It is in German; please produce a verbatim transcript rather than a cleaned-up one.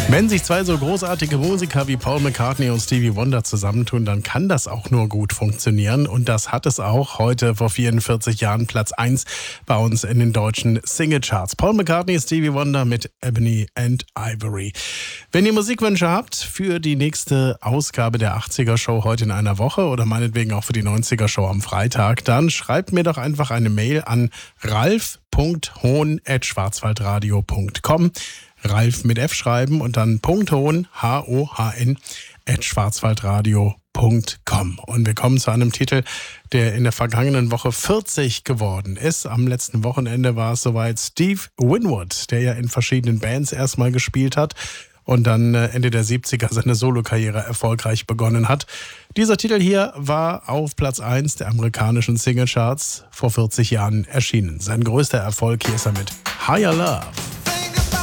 Wenn sich zwei so großartige Musiker wie Paul McCartney und Stevie Wonder zusammentun, dann kann das auch nur gut funktionieren. Und das hat es auch heute vor vierundvierzig Jahren Platz eins bei uns in den deutschen Singlecharts. Paul McCartney, Stevie Wonder mit Ebony and Ivory. Wenn ihr Musikwünsche habt für die nächste Ausgabe der achtziger-Show heute in einer Woche oder meinetwegen auch für die neunziger-Show am Freitag, dann schreibt mir doch einfach eine Mail an ralf punkt hohn at schwarzwaldradio punkt com. Ralf mit F schreiben und dann Punkt Hohn, H O H N, at schwarzwaldradio punkt com. Und wir kommen zu einem Titel, der in der vergangenen Woche vierzig geworden ist. Am letzten Wochenende war es soweit Steve Winwood, der ja in verschiedenen Bands erstmal gespielt hat und dann Ende der siebziger seine Solokarriere erfolgreich begonnen hat. Dieser Titel hier war auf Platz eins der amerikanischen Singlecharts vor vierzig Jahren erschienen. Sein größter Erfolg, hier ist er mit Higher Love.